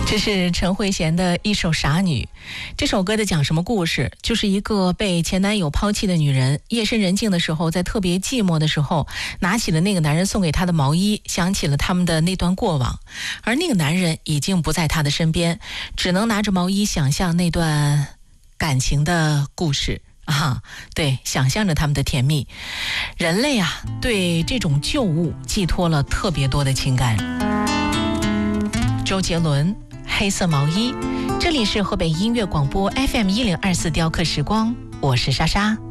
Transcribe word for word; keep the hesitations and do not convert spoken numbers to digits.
这是陈慧娴的一首《傻女》。这首歌的讲什么故事？就是一个被前男友抛弃的女人，夜深人静的时候，在特别寂寞的时候，拿起了那个男人送给她的毛衣，想起了他们的那段过往。而那个男人已经不在她的身边，只能拿着毛衣想象那段感情的故事啊，对，想象着他们的甜蜜。人类啊，对这种旧物寄托了特别多的情感。周杰伦，黑色毛衣。这里是河北音乐广播 F M 一零二四雕刻时光，我是莎莎。